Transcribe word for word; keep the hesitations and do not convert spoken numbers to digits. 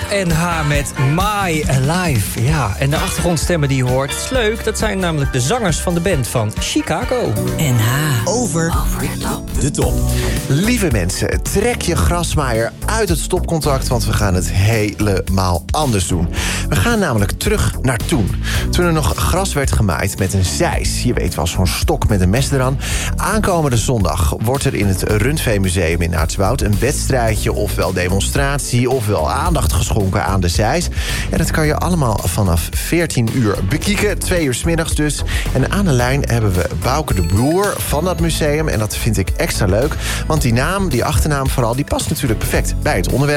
N H met My Life. Ja, en de achtergrondstemmen die je hoort, het is leuk. Dat zijn namelijk de zangers van de band van Chicago. N H. Over de top. Lieve mensen, trek je grasmaaier uit het stopcontact, want we gaan het helemaal anders doen. We gaan namelijk terug naar toen. Toen er nog gras werd gemaaid met een zeis. Je weet wel, zo'n stok met een mes eraan. Aankomende zondag wordt er in het Rundveemuseum in Aartswoud een wedstrijdje, ofwel demonstratie, ofwel aandacht geschonken aan de zeis. En dat kan je allemaal vanaf veertien uur bekijken. Twee uur 's middags dus. En aan de lijn hebben we Bouke de Boer van dat museum. En dat vind ik extra leuk. Want die naam, die achternaam vooral, die past natuurlijk perfect bij het onderwerp.